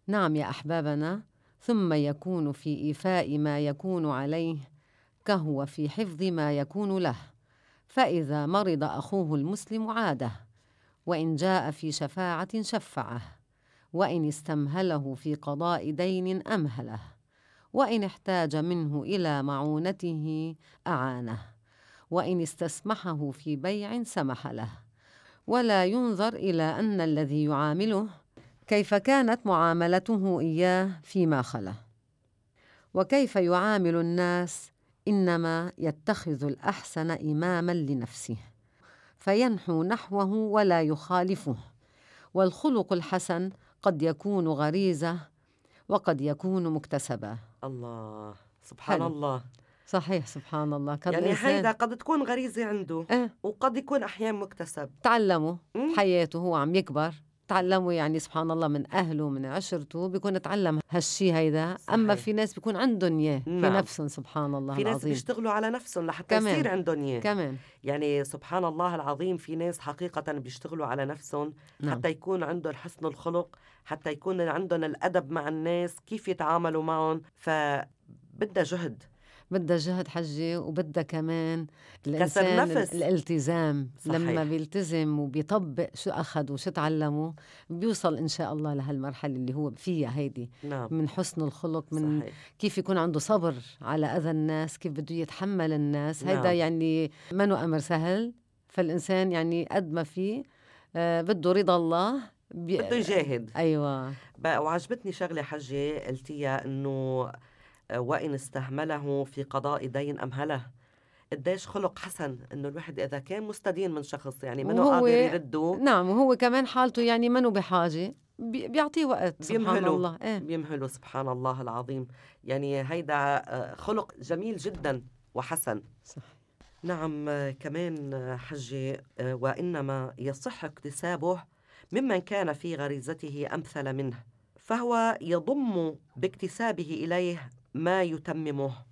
نعم يا أحبابنا، ثم يكون في إيفاء ما يكون عليه كهو في حفظ ما يكون له. فإذا مرض أخوه المسلم عاده، وإن جاء في شفاعة شفعه، وإن استمهله في قضاء دين أمهله، وإن احتاج منه إلى معونته أعانه، وإن استسمحه في بيع سمح له، ولا ينظر إلى أن الذي يعامله كيف كانت معاملته إياه فيما خلا، وكيف يعامل الناس، إنما يتخذ الأحسن إماماً لنفسه فينحو نحوه ولا يخالفه. والخلق الحسن قد يكون غريزة وقد يكون مكتسبة. الله، سبحان حلو، الله. صحيح، سبحان الله. قد يعني إنسان هيدا قد تكون غريزة عنده وقد يكون أحيان مكتسب. تعلمه بحياته هو عم يكبر، تعلمه يعني سبحان الله من أهله من عشرته، بيكون تعلم هالشي هيدا. صحيح. أما في ناس بيكون عندهم إياه في نعم. نفسهم، سبحان الله في ناس العظيم. بيشتغلوا على نفسهم لحتى كمان يصير عندهم إياه. كمان يعني سبحان الله العظيم، في ناس حقيقة بيشتغلوا على نفسهم نعم. حتى يكون عندهم حسن الخلق، حتى يكون عندهم الأدب مع الناس، كيف يتعاملوا معهم. فبدها جهد، بدها جهد حجة، وبدها كمان كسر الإنسان نفس. الالتزام. صحيح. لما بيلتزم وبيطبق شو أخذ وشو تعلمه، بيوصل إن شاء الله لهالمرحلة اللي هو فيها هيدي، نعم. من حسن الخلق، من صحيح. كيف يكون عنده صبر على أذى الناس، كيف بده يتحمل الناس. نعم. هيدا يعني منو أمر سهل. فالإنسان يعني قد ما فيه بده رضا الله بده يجاهد. أيوة. وعجبتني شغلة حجة قلتيها، إنه وإن استهمله في قضاء دين أمهله. قديش خلق حسن إنه الواحد إذا كان مستدين من شخص يعني منه وهو قادر يرده، نعم، وهو كمان حالته يعني منو بحاجة، بيعطيه وقت. سبحان بيمهله الله. بيمهله. سبحان الله العظيم. يعني هيدا خلق جميل جدا وحسن. صح. نعم. كمان حجة، وإنما يصح اكتسابه ممن كان في غريزته أمثل منه، فهو يضم باكتسابه إليه ما يتممه